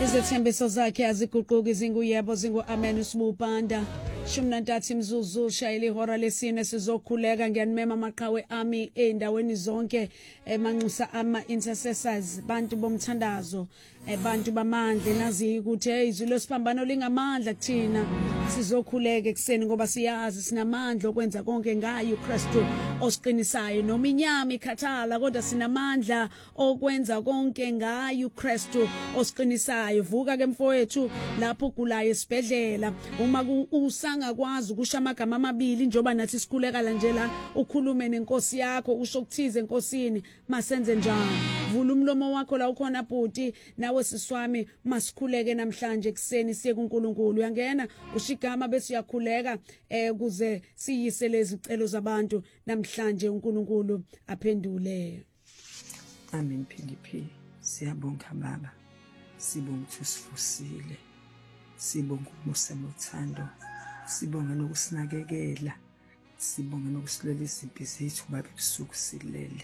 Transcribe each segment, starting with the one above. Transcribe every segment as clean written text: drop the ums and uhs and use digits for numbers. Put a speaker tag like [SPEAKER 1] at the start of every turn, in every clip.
[SPEAKER 1] Izethembiso zakhe aziguquki zinguyebo zingu-amen usibubhanda 13 imzuzu shayela ihora lesine sizokhuleka ngiyanimema amaqhawe ami endaweni zonke emanxusa ama-intercessors bantu bomthandazo bantu bamandla nazi ukuthi izwi lesiphambano lingamandla kuthina sizokhuleka ekseni ngoba siyazi sinamandla okwenza konke ngayo uKristu osiqinisayo noma inyama ikhathala kodwa sinamandla okwenza konke ngayo uKristu osiqinisayo. Vuka ke mfowethu lapho ugulayo esibhedlela uma usangakwazi ukusha amagama amabili njoba nathi sikhuleka la nje la ukhulume nenkosi yakho usho ukuthize enkosini masenze njalo. Vula umlomo wakho la ukhona bhuti nawe siswami masikhuleke namhlanje ekseni siye kuNkulunkulu uyangena ushigama bese uyakhuleka kuze siyise lezi celo zabantu namhlanje uNkulunkulu aphendule.
[SPEAKER 2] Amen. PDP siyabonga baba, sibonga ukuthi usifusile, sibonga umusa nothando, sibonga nokusinakekela, sibonga nokusilela izimpi zethu baba ebusuku silele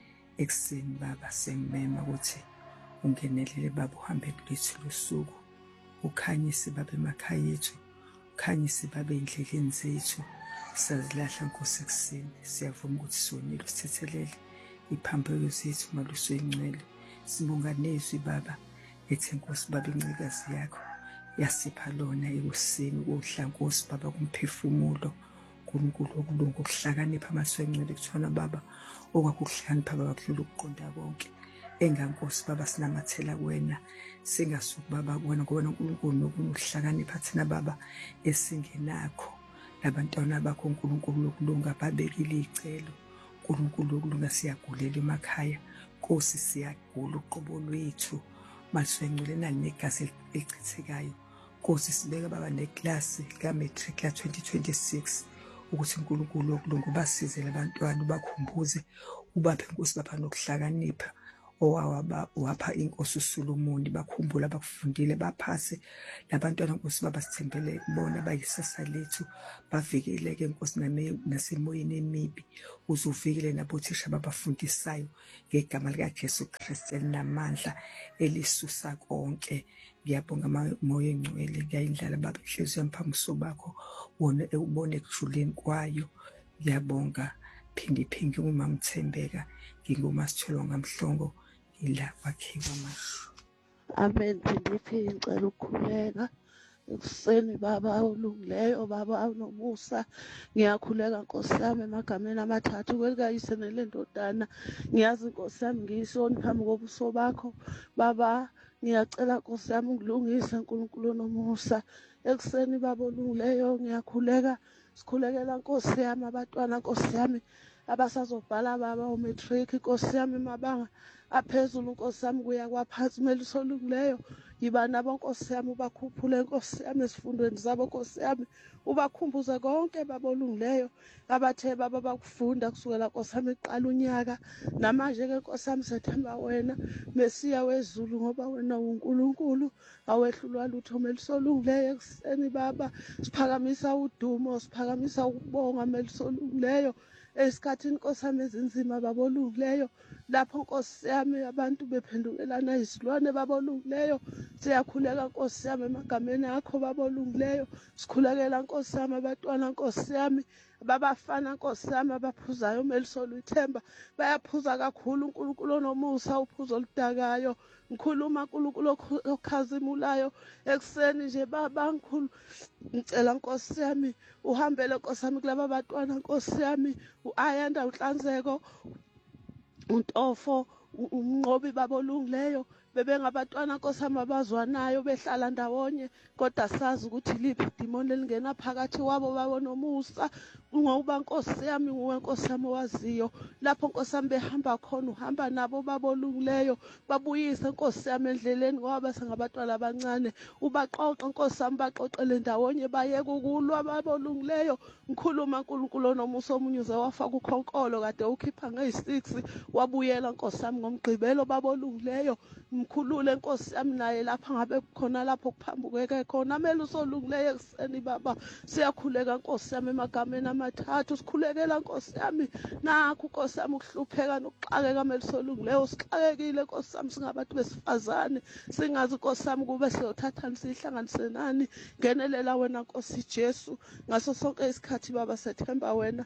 [SPEAKER 2] ekseni baba sengimema ukuthi ungenelele baba uhambe kulethu losuku ukhanyise baba emakhaya ethu ukhanyise baba endleleni zethu sazilahla Nkosi ekseni siyavuma ukuthi sonile usithethelele iphambeko zethu maluso ingcwele sibonga nezwi baba ethi Nkosi baba incikazi yakho yasipha lona ekuseni ukudla Nkosi baba kumphefumulo kuNkulunkulu okulunga ukuhlakanipha amasengcwele kuthona baba okwakuhlakanipha baba kudlula ukuqonda konke engankosi baba sinamathela kuwena singasuku baba kuwena ngoba uNkulunkulu nokuhlakanipha thina baba esingenakho labantwana bakho uNkulunkulu okulunga babekile icelo uNkulunkulu okulunga siyagulela emakhaya Nkosi siyagula uqobo lwethu masengculena negazi elichithekayo Nkosi sibeka baba neklasi kaMatric ka 2026 ukuthi uNkulunkulu okulunga basize labantwana bakhumbuze ubaphe Nkosi bapha nokuhlakanipha wapha inkosi uSolomoni bakhumbula bakufundile baphase labantwana Nkosi baba sithembele bona bayisasa lethu bavikeleke Nkosi nasemoyeni emibi uzuvikele nabothisha babafundisayo ngegama lika Jesu Kristu elinamandla elisusa konke. Ngiyabonga moya engcwele ngiyayindlala baba inhliziyo yamphambiso bakho wona ubone ekujuleni kwayo. Ngiyabonga phindiphingi uma mthembeka ngingumasitholo ngamhlongo ila kwakhiwa masho.
[SPEAKER 3] Amen. Phindiphingi ngicela ukukhuleka ekuseni baba olungileyo baba unomusa ngiyakhuleka Nkosi yami emagameni amathathu kwelikayise nelendodana ngiyazi Nkosi yami ngiyisoni phambi kobuso bakho baba ngiyacela Nkosi yami ungilungise uNkulunkulu onomusa ekuseni baba olungileyo ngiyakhuleka sikhulekela Nkosi yami abantwana Nkosi yami abasazobhala baba uMatric Nkosi yami mabanga aphezulu Nkosi yami kuya kwaphansi meliso olungileyo yiba nabo Nkosi yami ubakhuphule Nkosi yami esifundweni zabo Nkosi yami ubakhumbuze konke baba olungileyo abathe baba bakufunda kusukela Nkosi yami eqala unyaka namanje ke Nkosi yami sethemba wena Mesiya wezulu ngoba wena uNkulunkulu awehlulwa lutho meliso olungileyo ekseni baba siphakamisa udumo siphakamisa ukubonga meliso olungileyo esikhathini Nkosi yami ezinzima baba olungileyo lapho Nkosi yami abantu bephendukelana izilwane baba olungileyo siyakhuleka Nkosi yami emagameni akho baba olungileyo sikhulekela Nkosi yami abantwana Nkosi yami babafana Nkosi yami abaphuzayo meliso lwithemba bayaphuza kakhulu uNkulunkulu onomusa uphuzo oludakayo ngikhuluma uNkulunkulu okhazimulayo ekseni nje baba ngikhulu ngicela Nkosi yami uhambele Nkosi yami kulaba bantwana Nkosi yami uAyanda uNhlanzeko uNtofo umnqobi baba olungileyo bebengabantwana Nkosi yami abazwanayo behlala ndawonye kodwa sazi ukuthi liphi idimoni elingena phakathi wabo baba nomusa ngoba Nkosi yami nguwe Nkosi yami owaziyo lapho Nkosi yami behamba khona uhamba nabo baba olungileyo babuyise Nkosi yami endleleni ngoba basengabantwana abancane ubaqoqa Nkosi yami baxoxele ndawonye bayeke ukulwa baba olungileyo ngikhuluma uNkulunkulu onomusa omunyuze wafaka ukhonkolo kade ukhipha ngeyi6 wabuyela Nkosi yami ngomgqibelo baba olungileyo mkhulule Nkosi yami naye lapha ngabe khona lapho kuphambukeke khona mele usolungileyo ekseni baba siyakhuleka Nkosi yami emagameni amathathu sikhulekela Nkosi yami nakho Nkosi yami ukuhlupheka nokuxakeka melisolungileyo sixakekile Nkosi yami singabantu besifazane singazi Nkosi yami kube siyothathana sihlanganise nani ngenelela wena Nkosi Jesu ngaso sonke isikhathi baba sethemba wena.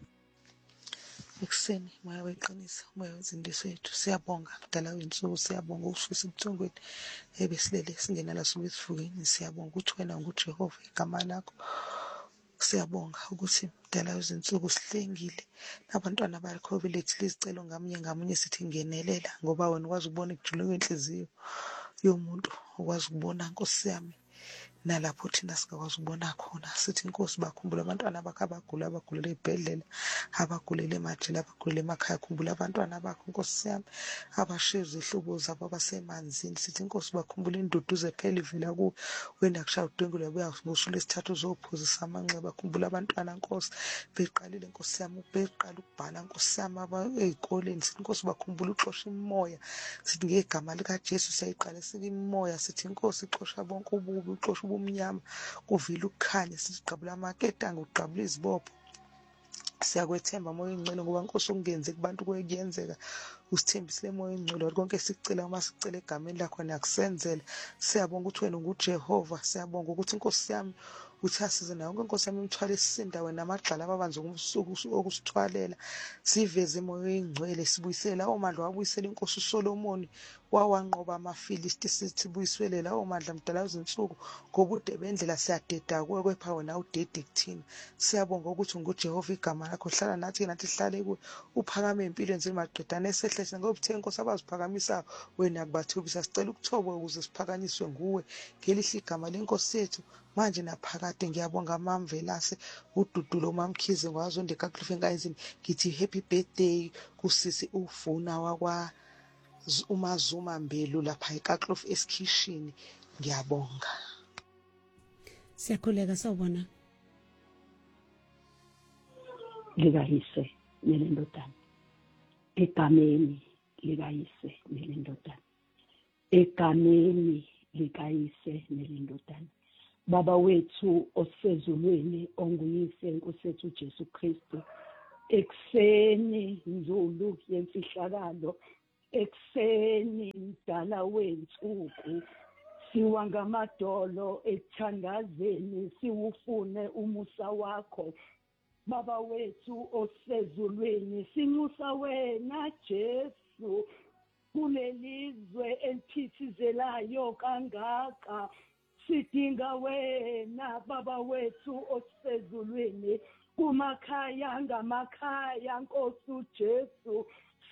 [SPEAKER 4] Ekuseni moya weqiniso moya wezindiso yethu siyabonga mdala wensuku siyabonga ukususa ebuthongweni ebesilele singenala sobe sifukeni siyabonga ukuthi wena nguJehova igama lakho siyabonga ukuthi mdala wezinsuku sihlengile nabantwana bakho belethile izicelo ngamunye sithi ngenelela ngoba wena ukwazi ukubona ekujuleni kwenhliziyo yomuntu ukwazi ukubona Nkosi yami nalapho thina singakwazi ukubona khona sithi Nkosi bakhumbula abantwana bakho abagulela ezibhedlela abagulele emajele abagulele emakhaya khumbula abantwana bakho Nkosi yami abasheza ihlobo zabo abasemanzini sithi Nkosi bakhumbula induduzo ephela ivela kuwe wena kushaya udengule yabuya ngosuku lesithathu uzophuzisa amanxeba bakhumbula abantwana Nkosi beqalile Nkosi yami beqala ukubhala Nkosi yami ezikoleni sithi Nkosi bakhumbula uxosha imoya sithi ngegama lika Jesu siyayiqala sithi imoya sithi Nkosi ixosha bonke ububi uxosha ubumnyama kuvile ukukhanya siqabula amaketanga uqabula izibopho siyakwethemba moya ingcwele ngoba Nkosi ungenze kubantu kuyenzeka usithembisile moya ingcwele wathi konke sicela uma sicela egameni lakho nakusenzela siyabonga ukuthi wena unguJehova siyabonga ukuthi Nkosi yami uthi asize nayo konke Nkosi yami imthwala isinda wena amagxala ababanzi ngomsuku okusithwalela siveze moya ingcwele sibuyisele lawo mandla wabuyisela inkosi uSolomon wawanqoba amaFilisti sithi buyisele lawo mandla mdala wezinsuku ngoba ude bendlela siyadeda kuwe kepha wena udede kuthina siyabonga ukuthi unguJehova igama lakho hlala nathi hlale kuwe uphakame empilweni zemaqedana esehlese ngoba uthe Nkosi abaziphakamisa wena kubathobisa sicela ukuthoba ukuze siphakanyiswe nguwe ngelihle igama lenkosi yethu manje naphakade ngiyabonga mamvelase ududulo mamkhize ngwazonde kaKlifu enkayizini ngithi happy birthday kusisi ufuna wakwa uMazuma Mbelu lapha eKaklof esikhishini ngiyabonga
[SPEAKER 1] siyakhuleka sawubona
[SPEAKER 5] likayise nelendodana egameni likayise nelendodana egameni likayise nelendodana Baba wethu osezulwini onguyise inkosi yethu Jesu Kristu ekseni nzulu yemfihlakalo ekseni mdala wensuku siwa ngamadolo ethandazeni siwufune umusa wakho Baba wethu osezulwini sinyusa wena Jesu kulelizwe eliphithizelayo kangaka sidinga wena Baba wethu osezulwini kumakhaya ngamakhaya Nkosi Jesu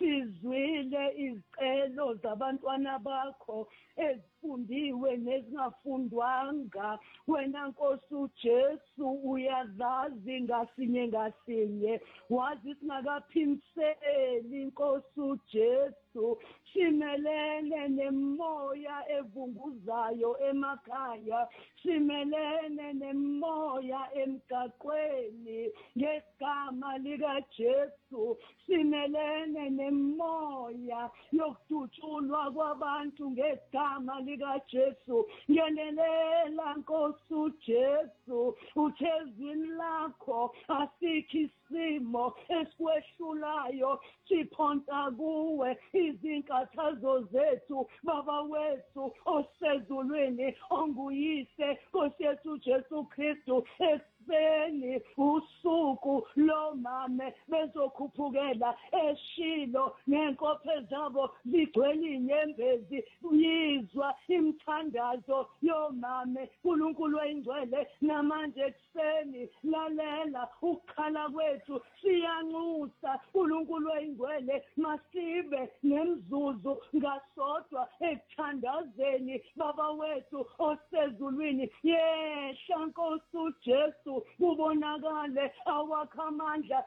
[SPEAKER 5] sizwile izicelo zabantwana bakho ezifundiwe nezingafundwanga wena Nkosi Jesu uyazazi ngasinye wazi singakaphimiseli Nkosi Jesu simelene nemoya evunguzayo emakhaya simelene nemoya emgaqweni ngegama lika Jesu simelene nemoya yokudutshulwa kwabantu ngegama lika Jesu ngenelela Nkosi Jesu uthezwini lakho asikhi isimo esikwehlulayo siphonta kuwe izinkathazo zethu Baba wethu osezulwini onguyise Nkosi yethu Jesu Kristu ekseni usuku lomame bezokhuphukela eshilo nenkophe zabo zigcwele inyembezi uyizwa imthandazo yomame uNkulunkulu oyingcwele namanje ekseni lalela ukukhala kwethu siyanxusa uNkulunkulu oyingcwele masibe nemzuzu ngasodwa ekuthandazeni Baba wethu osezulwini yehla Nkosi Jesu kubonakale awakho amandla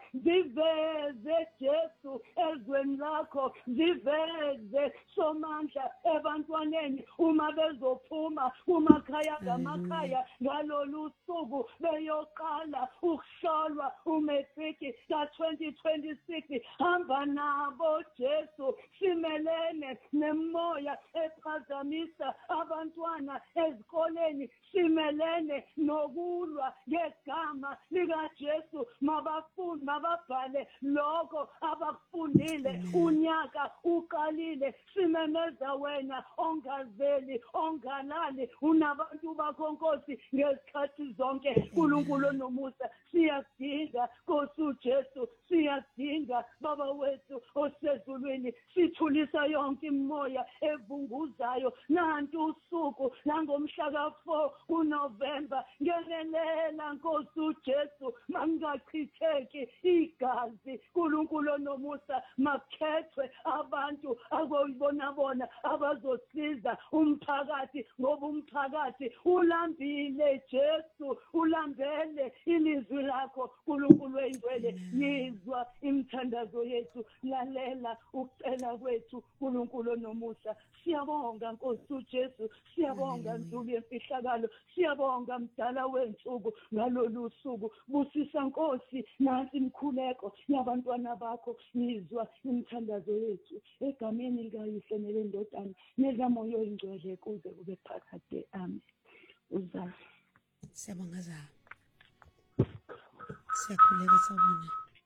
[SPEAKER 5] ziveze Jesu ezweni lakho ziveze somandla ebantwaneni uma bezophuma kumakhaya ngamakhaya ngalolu suku beyoqala ukuhlolwa uMefi Olympic ka-2026 hamba nabo Jesu simelene nemoya ephazamisa abantwana ezikoleni simelene nokulwa ngegama likaJesu mabafundi mababhale lokho abakufundile unyaka uqalile simemeza wena ongazeli ongalali unabantu bakho Nkosi ngezikhathi zonke uNkulunkulu onomusa siyadinga Nkosi uJesu siyadinga baba wethu osezulwini sithulisa yonke imoya evunguzayo nanti usuku langomhla ka4 kuNovember ngenelela Nkosi uJesu mangachitheki igazi uNkulunkulu onomusa makhethwe abantu abayibona abazosiza umphakathi ngoba umphakathi ulambile Jesu ulambele ilizwi lakho uNkulunkulu oyingcwele nizwa imithandazo yethu lalela ukucela kwethu uNkulunkulu onomusa siyabonga Nkosi uJesu siyabonga nsuku yemfihlakalo siyabonga mdala wensuku ngalolu suku busisa Nkosi nansi imkhuleko yabantwana bakho nizwa imithandazo yethu egameni likaYise nelendodana nezamoya oyingcwele kuze kube phakade amen uza
[SPEAKER 1] siyabonga za siyakhuleka sabona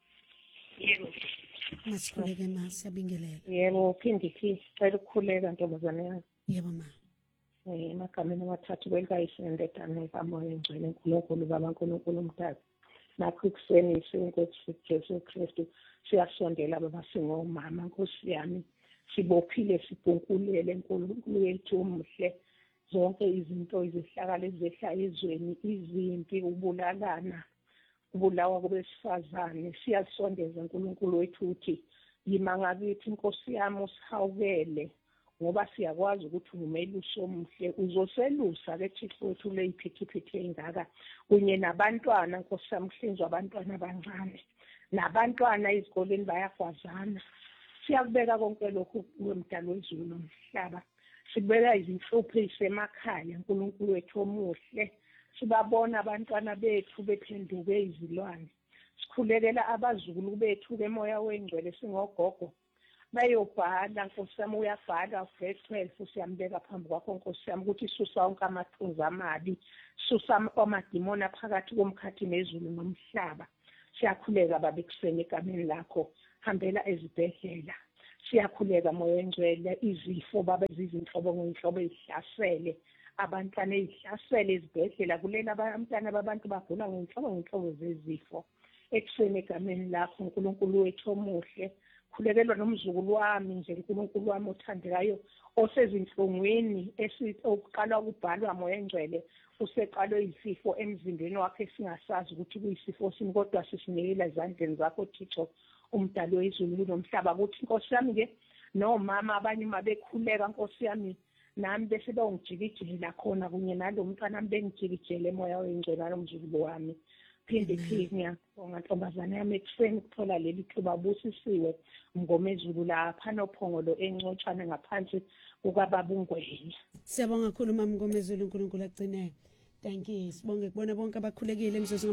[SPEAKER 6] Yebo.
[SPEAKER 1] masikhuleke ma siyabingelela
[SPEAKER 6] Yebo, phindi cela ukukhuleka ntombazane yami.
[SPEAKER 1] yebo ma
[SPEAKER 6] Emagameni amathathu kwelikaYise nendodana nezamoya oyingcwele uNkulunkulu baba uNkulunkulu umdali. Nakho ikuseni isenkosi Jesu Kristu siyasondela baba singomama Nkosi yami sibophile sibhunkulele uNkulunkulu wethu umuhle zonke izinto izehlakalo ezehla ezweni izimpi ubulalana ubulawa kubesifazane siyasondeza uNkulunkulu wethu uthi yima ngakithi Nkosi yami usihawukele ngoba siyakwazi ukuthi ungumelusi omuhle uzoselusa ke Thixo wethu leyiphithiphithi engaka kunye nabantwana Nkosi yami kuhlinzwa abantwana abancane nabantwana ezikoleni bayagwazana siyakubeka konke lokhu kuMdali wezulu nomhlaba sibeka izinhlupho ezisemakhaya uNkulunkulu wethu omuhle sibabona abantwana bethu bephenduke izilwane sikhulekela abazukulu bethu kemoya wengcwele singogogo bayobhala Nkosi yami uyabhala verse 12 siyambeka phambi kwakho Nkosi yami ukuthi susa wonke amathunzi amabi susa amadimoni aphakathi komkhathi nezulu nomhlaba siyakhuleka babe kuseni egameni lakho hambela ezibhedlela siyakhuleka moya wengcwele izifo baba zizinhlobo ngenhlobo ezihlasele abantwana ezihlasele ezibhedlela kulela abantwana babantu bagula ngenhlobo zezifo ekuseni egameni lakho uNkulunkulu wethu omuhle khulekelwa nomzukulu wami nje uNkulunkulu wami othandekayo osezinhlungwini okuqala ukubhalwa moya engcwele useqalwe isifo emzimbeni wakhe singasazi ukuthi kuyisifo sini kodwa sisinikela ezandleni zakho Thixo umdali wezulu nomhlaba ukuthi Nkosi yami ke nomama abanye mabekhuleka Nkosi yami nami bese bangijikijela khona kunye nalo mntwana bengijikijele moya wengcwele nomzukulu wami phinde ngiyabonga ntombazane yami ekuseni ukuthola leli thuba busisiwe ngomezulu lapha nophongolo encotshana ngaphansi kukababa uNgwenya
[SPEAKER 1] siyabonga kakhulu mama ngomezulu uNkulunkulu agcine thank you sibonge kubona bonke abakhulekile emizuzwana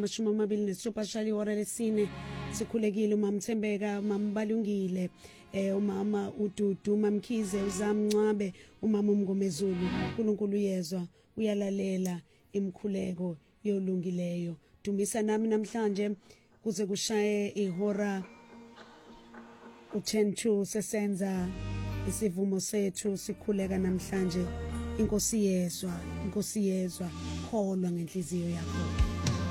[SPEAKER 1] 26 shali ihora lesine sikhulekile umama Mthembeka umama Balungile umama uDudu umama Mkhize uzamncwabe umama uMngomezulu uNkulunkulu uyezwa uyalalela imkhuleko yolungileyo dumisa nami namhlanje kuze kushaye ihora u10 sesenza isivumo sethu sikhuleka namhlanje Inkosi yezwa kholwa ngenhliziyo yakho